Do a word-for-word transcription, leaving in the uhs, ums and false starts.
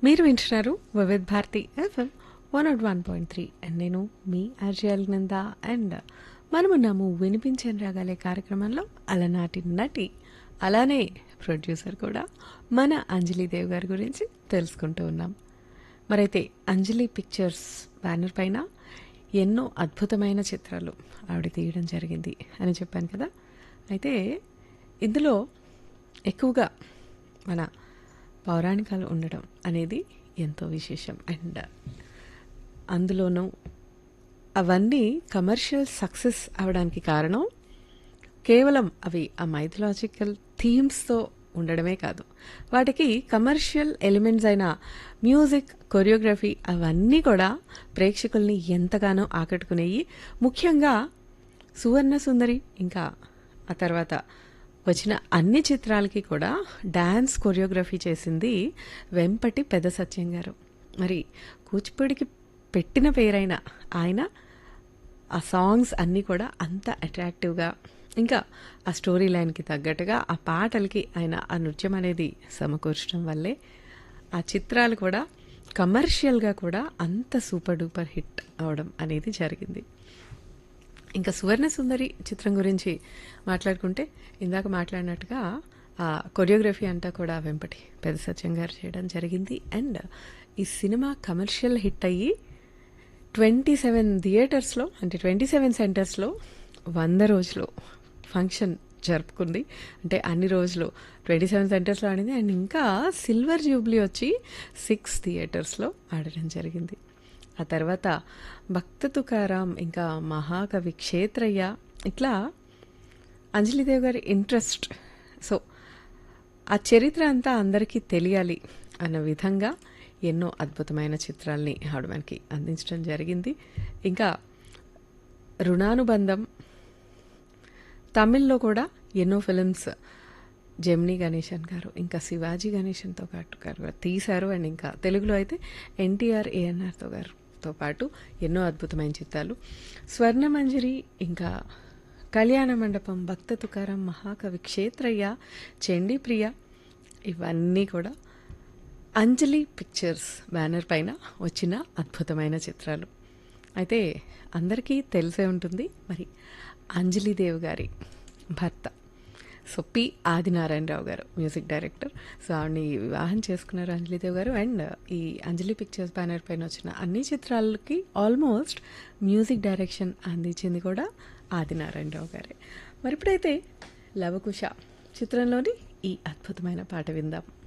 మీరు వింటున్నారు Vividh Bharati FM one not one point three and నేను మీ ఆర్జల్ నంద అండ్ మనమున్నాము వినిపించని రాగాలే కార్యక్రమంలో అలనాటి నటి అలానే ప్రొడ్యూసర్ కూడా మన అంజలిదేవ్ గారి గురించి తెలుసుకుంటూ ఉన్నాం. మరైతే అంజలి పిక్చర్స్ బ్యానర్ పైన ఎన్నో అద్భుతమైన చిత్రాలు ఆవిడ తీయడం జరిగింది అని చెప్పాను కదా. అయితే ఇందులో ఎక్కువగా మన పౌరాణికాలు ఉండడం అనేది ఎంతో విశేషం. అండ్ అందులోనూ అవన్నీ కమర్షియల్ సక్సెస్ అవడానికి కారణం కేవలం అవి ఆ మైథలాజికల్ థీమ్స్తో ఉండడమే కాదు, వాటికి కమర్షియల్ ఎలిమెంట్స్ అయిన మ్యూజిక్, కొరియోగ్రఫీ అవన్నీ కూడా ప్రేక్షకుల్ని ఎంతగానో ఆకట్టుకునేవి. ముఖ్యంగా సువర్ణ సుందరి ఇంకా ఆ తర్వాత వచ్చిన అన్ని చిత్రాలకి కూడా డ్యాన్స్ కొరియోగ్రఫీ చేసింది వెంపటి పెద్ద సత్యం గారు. మరి కూచిపూడికి పెట్టిన పేరైన ఆయన ఆ సాంగ్స్ అన్నీ కూడా అంత అట్రాక్టివ్గా, ఇంకా ఆ స్టోరీ లైన్కి తగ్గట్టుగా ఆ పాటలకి ఆయన ఆ నృత్యం అనేది సమకూర్చడం వల్లే ఆ చిత్రాలు కూడా కమర్షియల్గా కూడా అంత సూపర్ డూపర్ హిట్ అవడం అనేది జరిగింది. ఇంకా సువర్ణ సుందరి చిత్రం గురించి మాట్లాడుకుంటే ఇందాక మాట్లాడినట్టుగా ఆ కొరియోగ్రఫీ అంతా కూడా వెంపటి పెద్ద సత్యం గారు చేయడం జరిగింది. అండ్ ఈ సినిమా కమర్షియల్ హిట్ అయ్యి ట్వంటీ సెవెన్ థియేటర్స్లో అంటే ట్వంటీ సెవెన్ సెంటర్స్లో వంద రోజులు ఫంక్షన్ జరుపుకుంది. అంటే అన్ని రోజులు ట్వంటీ సెవెన్ సెంటర్స్లో ఆడింది. అండ్ ఇంకా సిల్వర్ జూబ్లీ వచ్చి సిక్స్ థియేటర్స్లో ఆడడం జరిగింది. ఆ తర్వాత భక్త తుకారాం, ఇంకా మహాకవి క్షేత్రయ్య, ఇట్లా అంజలిదేవ్ గారి ఇంట్రెస్ట్, సో ఆ చరిత్ర అంతా అందరికీ తెలియాలి అన్న విధంగా ఎన్నో అద్భుతమైన చిత్రాల్ని ఆవిడ మనకి అందించడం జరిగింది. ఇంకా రుణానుబంధం, తమిళ్లో కూడా ఎన్నో ఫిలిమ్స్ జెమినీ గణేశన్ గారు ఇంకా శివాజీ గణేశన్తో పాటు గారు తీశారు. అండ్ ఇంకా తెలుగులో అయితే ఎన్టీఆర్ ఏఎన్ఆర్తో గారితో పాటు ఎన్నో అద్భుతమైన చిత్రాలు. స్వర్ణమంజరి, ఇంకా కళ్యాణ మండపం, భక్త తుకారం, మహాకవి క్షేత్రయ్య, చండీ ప్రియ, ఇవన్నీ కూడా అంజలి పిక్చర్స్ బ్యానర్ పైన వచ్చిన అద్భుతమైన చిత్రాలు. అయితే అందరికీ తెలిసే ఉంటుంది మరి అంజలిదేవ్ గారి భర్త సో పి ఆదినారాయణరావు గారు మ్యూజిక్ డైరెక్టర్. సో ఆవిడని వివాహం చేసుకున్నారు అంజలిదేవ్ గారు. అండ్ ఈ అంజలి పిక్చర్స్ బ్యానర్ పైన వచ్చిన అన్ని చిత్రాలకి ఆల్మోస్ట్ మ్యూజిక్ డైరెక్షన్ అందించింది కూడా ఆదినారాయణరావు గారే. మరి ఇప్పుడైతే లవకుశ చిత్రంలోని ఈ అద్భుతమైన పాట విందాం.